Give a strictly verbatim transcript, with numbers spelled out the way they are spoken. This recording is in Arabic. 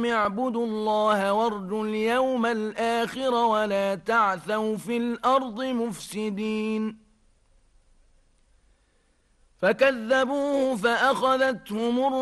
اعبدوا الله وارجوا اليوم الآخر ولا تعثوا في الأرض مفسدين فكذبوه فأخذتهم